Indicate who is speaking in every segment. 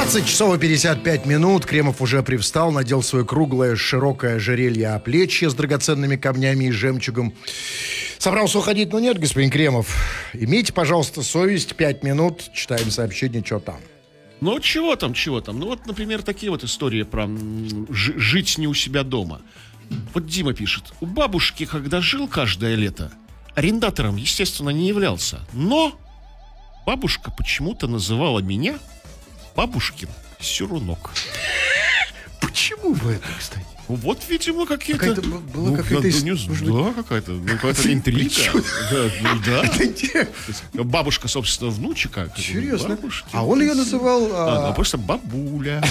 Speaker 1: 20 часов и 55 минут. Кремов уже привстал, надел свое круглое, широкое ожерелье оплечье с драгоценными камнями и жемчугом. Собрался уходить, но нет, господин Кремов. Имейте, пожалуйста, совесть. 5 минут. Читаем сообщение, что там.
Speaker 2: Ну, чего там. Ну, вот, например, такие вот истории про жить не у себя дома. Вот Дима пишет. У бабушки, когда жил каждое лето, арендатором, естественно, не являлся. Но бабушка почему-то называла меня бабушкин Сюрунок.
Speaker 1: Почему бы это, кстати?
Speaker 2: Вот, видимо, какие-то...
Speaker 1: Какая-то была какая-то...
Speaker 2: Да, какая-то интрига. Да.
Speaker 1: Это интересно.
Speaker 2: Бабушка, собственно, внучка.
Speaker 1: Серьезно?
Speaker 2: Бабушки.
Speaker 1: А он ее называл...
Speaker 2: Просто бабуля.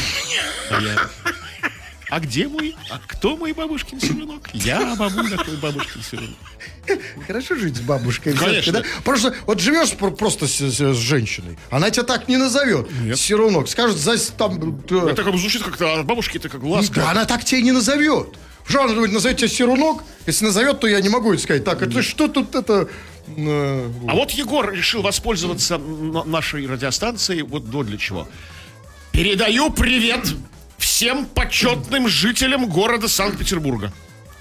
Speaker 2: А где мой? А кто мой бабушкин Сюрунок? Я бабуля, твой бабушкин Сюрунок.
Speaker 1: Хорошо жить с бабушкой.
Speaker 2: Конечно.
Speaker 1: Да? Просто вот живешь просто с женщиной, она тебя так не назовет.
Speaker 2: Нет.
Speaker 1: Сирунок. Скажет, там...
Speaker 2: Это как бы звучит как-то, а бабушки это как ласка.
Speaker 1: Да, она так тебя и не назовет. Что она говорит, назовет тебя Сирунок? Если назовет, то я не могу сказать. Так, это что тут это...
Speaker 2: А вот Егор решил воспользоваться нашей радиостанцией. Вот для чего. Передаю привет всем почетным жителям города Санкт-Петербурга.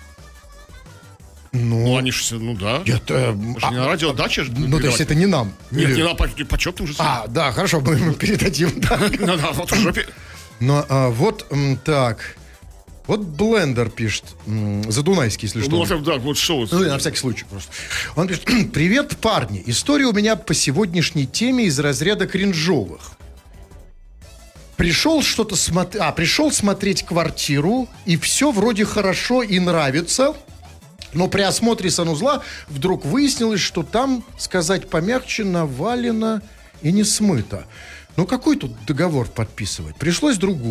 Speaker 2: Ну, они же, да.
Speaker 1: Это...
Speaker 2: Не на радиодаче же.
Speaker 1: Ну, то есть это не нам.
Speaker 2: Нет, не на почетным жителям.
Speaker 1: Да, хорошо, мы ему передадим.
Speaker 2: Ну, да, вот уже...
Speaker 1: Но вот так... Вот Блендер пишет, Задунайский, если что.
Speaker 2: Ну, да, вот что.
Speaker 1: Ну, на всякий случай просто. Он пишет, привет, парни. История у меня по сегодняшней теме из разряда кринжовых. Пришел смотреть квартиру, и все вроде хорошо и нравится, но при осмотре санузла вдруг выяснилось, что там, сказать помягче, навалено и не смыто. Ну, какой тут договор подписывать? Пришлось другую.